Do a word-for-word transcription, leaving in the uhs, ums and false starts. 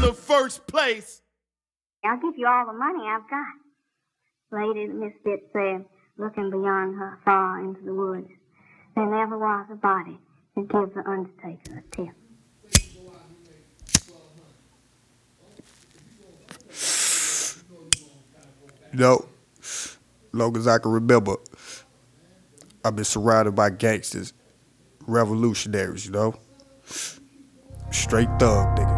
the first place. I'll give you all the money I've got. Lady, Miss Fitz said, looking beyond her far into the woods, there never was a body to give the undertaker a tip. You know, long as I can remember, I've been surrounded by gangsters, revolutionaries, you know? Straight thug, nigga.